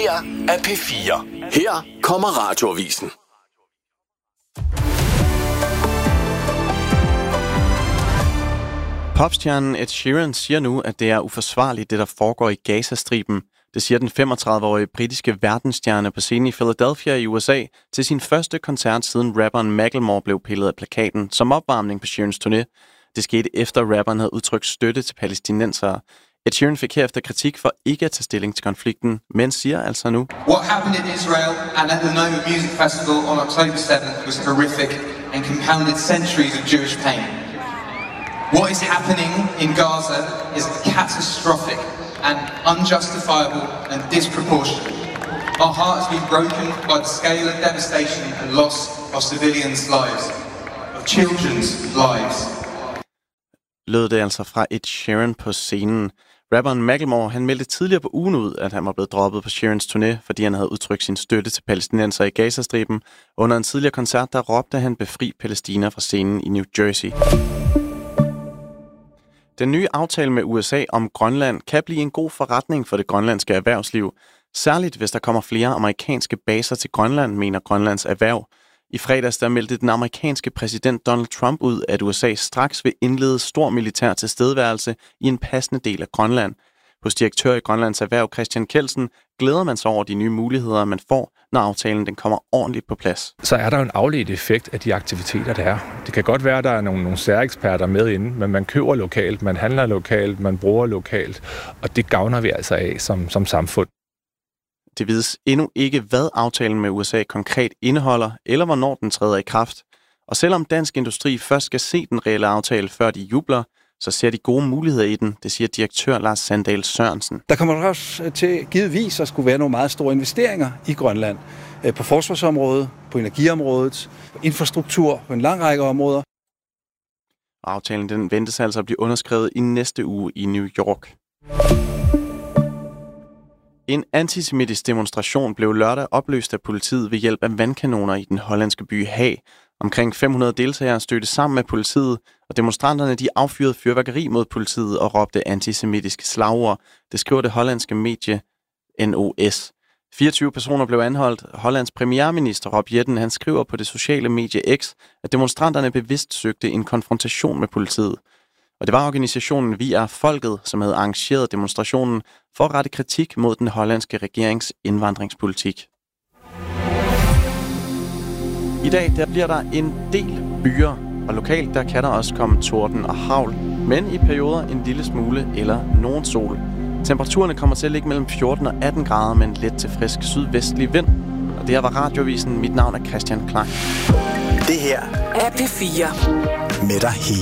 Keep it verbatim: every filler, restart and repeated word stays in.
her er P fire. Her kommer Radioavisen. Popstjernen Ed Sheeran siger nu, at det er uforsvarligt, det der foregår i Gazastriben. Det siger den femogtredive-årige britiske verdensstjerne på scenen i Philadelphia i U S A til sin første koncert siden rapperen Macklemore blev pillet af plakaten som opvarmning på Sheerans turné. Det skete efter rapperen havde udtrykt støtte til palæstinensere. Ed Sheeran fik herefter kritik for ikke at tage stilling til konflikten, men siger altså nu: What happened in Israel and at the Noma Music Festival on October seventh was horrific and compounded centuries of Jewish pain. What is happening in Gaza is catastrophic and unjustifiable and disproportionate. Our heart has been broken by the scale of devastation and loss of civilians' lives, of children's lives. Lød det altså fra Ed Sheeran på scenen. Rapperen Macklemore, han meldte tidligere på ugen ud, at han var blevet droppet på Sheerans turné, fordi han havde udtrykt sin støtte til palæstinenser i Gazastriben. Under en tidligere koncert, der råbte han befri Palæstina fra scenen i New Jersey. Den nye aftale med U S A om Grønland kan blive en god forretning for det grønlandske erhvervsliv. Særligt hvis der kommer flere amerikanske baser til Grønland, mener Grønlands Erhverv. I fredags der meldte den amerikanske præsident Donald Trump ud, at U S A straks vil indlede stor militær tilstedeværelse i en passende del af Grønland. Hos direktør i Grønlands Erhverv Christian Kelsen glæder man sig over de nye muligheder, man får, når aftalen den kommer ordentligt på plads. Så er der en afledt effekt af de aktiviteter, der er. Det kan godt være, at der er nogle, nogle særeksperter med inde, men man køber lokalt, man handler lokalt, man bruger lokalt, og det gavner vi altså af som, som samfund. Det vides endnu ikke, hvad aftalen med U S A konkret indeholder, eller hvornår den træder i kraft. Og selvom dansk industri først skal se den reelle aftale, før de jubler, så ser de gode muligheder i den, det siger direktør Lars Sandahl Sørensen. Der kommer også til givetvis at skulle være nogle meget store investeringer i Grønland. På forsvarsområdet, på energiområdet, på infrastruktur, på en lang række områder. Aftalen den ventes altså at blive underskrevet i næste uge i New York. En antisemitisk demonstration blev lørdag opløst af politiet ved hjælp af vandkanoner i den hollandske by Haag. Omkring fem hundrede deltagere stødte sammen med politiet, og demonstranterne de affyrede fyrværkeri mod politiet og råbte antisemitiske slagord. Det skriver det hollandske medie N O S. fireogtyve personer blev anholdt. Hollands premierminister Rob Jetten han skriver på det sociale medie X, at demonstranterne bevidst søgte en konfrontation med politiet. Og det var organisationen Vi er Folket, som havde arrangeret demonstrationen for at rette kritik mod den hollandske regerings indvandringspolitik. I dag der bliver der en del byer, og lokalt der kan der også komme torden og hagl, men i perioder en lille smule eller nogen sol. Temperaturerne kommer til at ligge mellem fjorten og atten grader med en let til frisk sydvestlig vind. Og det her var Radioavisen. Mit navn er Christian Klein. Det her er P fire. Med dig hele